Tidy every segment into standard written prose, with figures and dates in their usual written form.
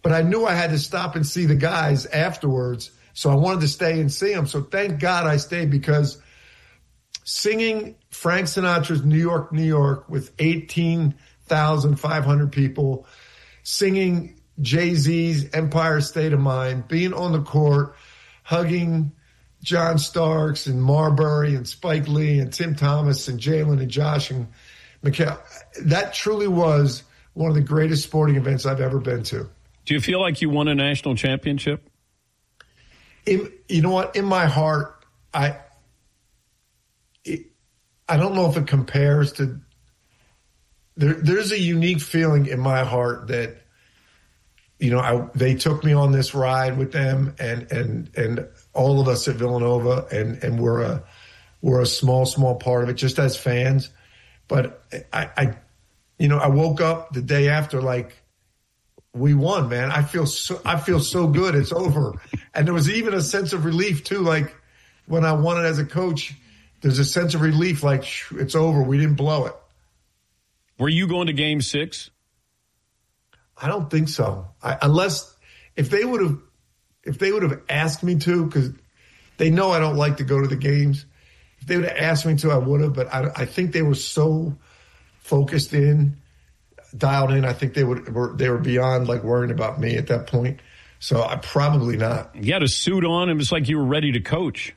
But I knew I had to stop and see the guys afterwards, so I wanted to stay and see them. So thank God I stayed, because singing Frank Sinatra's New York, New York with 18,500 people, singing Jay-Z's Empire State of Mind, being on the court, hugging John Starks and Marbury and Spike Lee and Tim Thomas and Jalen and Josh and Mikal, that truly was one of the greatest sporting events I've ever been to. Do you feel like you won a national championship? You know what? In my heart, I don't know if it compares to. There's a unique feeling in my heart that, they took me on this ride with them, and all of us at Villanova, and we're a small part of it, just as fans. But I woke up the day after like, we won, man. I feel so good. It's over. And there was even a sense of relief too. Like when I won it as a coach, there's a sense of relief. Like it's over. We didn't blow it. Were you going to Game 6? I don't think so. If they would have asked me to, because they know I don't like to go to the games. If they would have asked me to, I would have. But I think they were so focused in, dialed in. I think they were beyond like worrying about me at that point. So I probably not. You had a suit on. It was like you were ready to coach.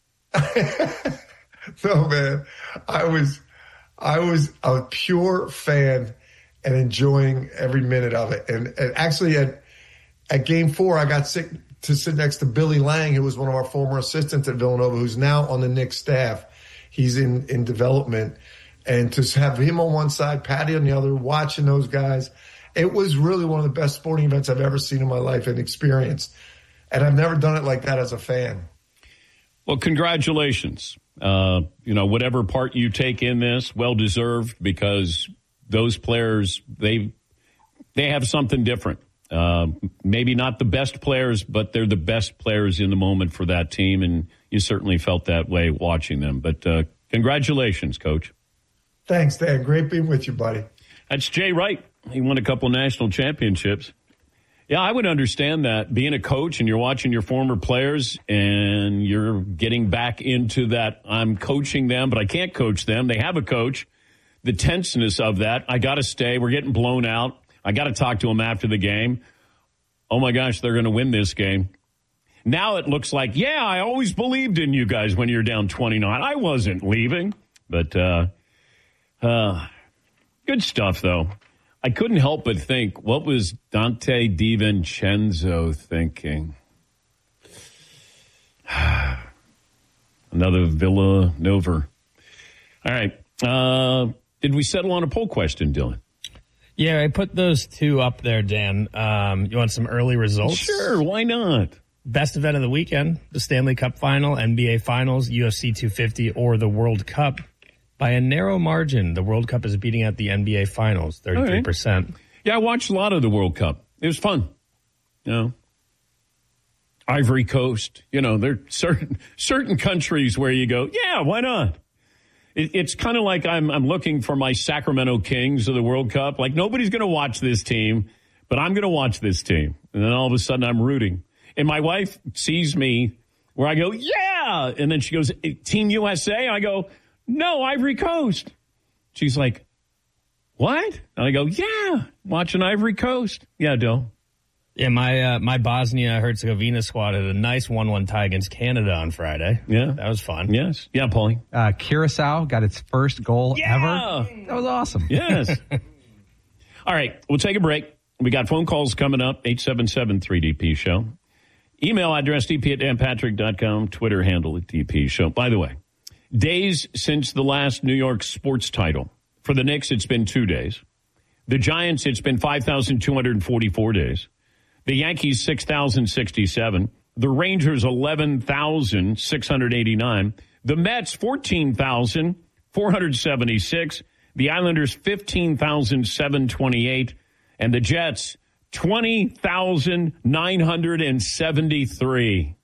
No, man. I was a pure fan and enjoying every minute of it. And actually at Game 4, I got sick to sit next to Billy Lang, who was one of our former assistants at Villanova, who's now on the Knicks staff. He's in development. And to have him on one side, Patty on the other, watching those guys, it was really one of the best sporting events I've ever seen in my life and experienced. And I've never done it like that as a fan. Well, congratulations. Whatever part you take in this, well-deserved, because those players, they have something different. Maybe not the best players, but they're the best players in the moment for that team, and you certainly felt that way watching them. But congratulations, Coach. Thanks, Dan. Great being with you, buddy. That's Jay Wright. He won a couple national championships. Yeah, I would understand that. Being a coach and you're watching your former players and you're getting back into that, I'm coaching them, but I can't coach them. They have a coach. The tenseness of that, I got to stay. We're getting blown out. I got to talk to them after the game. Oh, my gosh, they're going to win this game. Now it looks like, yeah, I always believed in you guys when you're down 29. I wasn't leaving. But good stuff, though. I couldn't help but think, what was Dante DiVincenzo thinking? Another Villanova. All right. Did we settle on a poll question, Dylan? Yeah, I put those two up there, Dan. You want some early results? Sure, why not? Best event of the weekend, the Stanley Cup Final, NBA Finals, UFC 250, or the World Cup. By a narrow margin, the World Cup is beating out the NBA Finals, 33%. Right. Yeah, I watched a lot of the World Cup. It was fun. Ivory Coast, there are certain countries where you go, yeah, why not? It's kind of like I'm looking for my Sacramento Kings of the World Cup. Like, nobody's going to watch this team, but I'm going to watch this team. And then all of a sudden I'm rooting. And my wife sees me where I go, yeah. And then she goes, Team USA? I go, no, Ivory Coast. She's like, what? And I go, yeah, watching Ivory Coast. Yeah, Dill. Yeah, my Bosnia-Herzegovina squad had a nice 1-1 tie against Canada on Friday. Yeah. That was fun. Yes. Yeah, Paulie. Curacao got its first goal ever. That was awesome. Yes. All right, we'll take a break. We got phone calls coming up, 877-3DP Show. Email address, dp@danpatrick.com. Twitter handle at DP Show. By the way, days since the last New York sports title. For the Knicks, it's been 2 days. The Giants, it's been 5,244 days. The Yankees, 6,067. The Rangers, 11,689. The Mets, 14,476. The Islanders, 15,728. And the Jets, 20,973.